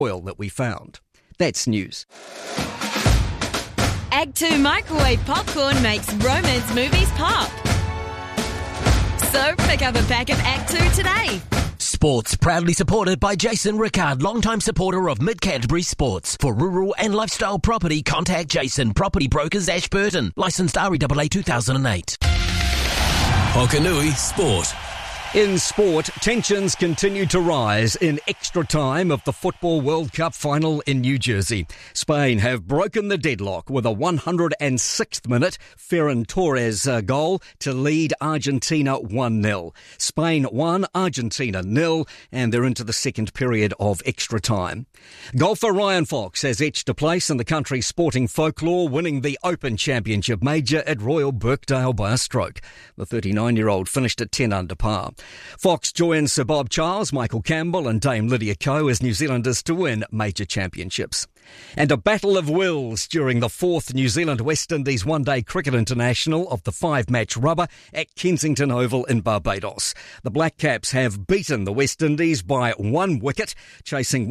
oil that we found. That's news. Act 2 microwave popcorn makes romance movies pop. So pick up a pack of Act 2 today. Sports proudly supported by Jason Rickard, longtime supporter of Mid-Canterbury Sports. For rural and lifestyle property, contact Jason, Property Brokers, Ashburton. Licensed REAA 2008. Hokanui Sport. In sport, tensions continue to rise in extra time of the Football World Cup final in New Jersey. Spain have broken the deadlock with a 106th minute Ferran Torres goal to lead Argentina 1-0. Spain 1, Argentina 0, and they're into the second period of extra time. Golfer Ryan Fox has etched a place in the country's sporting folklore, winning the Open Championship major at Royal Birkdale by a stroke. The 39-year-old finished at 10 under par. Fox joins Sir Bob Charles, Michael Campbell and Dame Lydia Ko as New Zealanders to win major championships. And a battle of wills during the 4th New Zealand-West Indies One-Day Cricket International of the 5-match rubber at Kensington Oval in Barbados. The Black Caps have beaten the West Indies by 1 wicket, chasing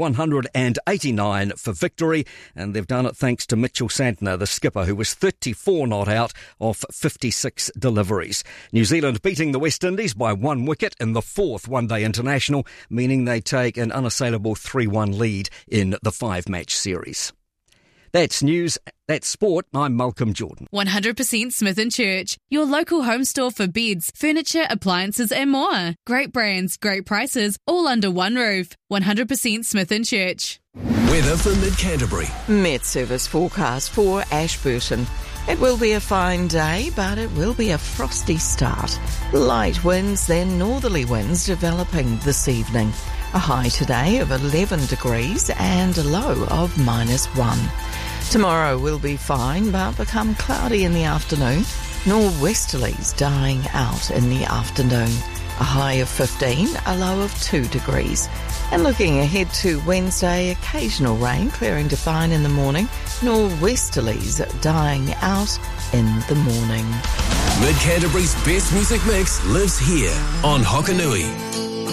189 for victory, and they've done it thanks to Mitchell Santner, the skipper, who was 34 not out of 56 deliveries. New Zealand beating the West Indies by 1 wicket in the 4th One-Day International, meaning they take an unassailable 3-1 lead in the 5-match series. That's news. That's sport. I'm Malcolm Jordan. 100% Smith & Church, your local home store for beds, furniture, appliances and more. Great brands, great prices, all under one roof. 100% Smith & Church. Weather for Mid-Canterbury. Met Service forecast for Ashburton. It will be a fine day, but it will be a frosty start. Light winds, then northerly winds developing this evening. A high today of 11 degrees and a low of -1. Tomorrow will be fine, but become cloudy in the afternoon. Nor'westerlies dying out in the afternoon. A high of 15, a low of 2 degrees. And looking ahead to Wednesday, occasional rain clearing to fine in the morning. Nor'westerlies dying out in the morning. Mid-Canterbury's best music mix lives here on Hokanui.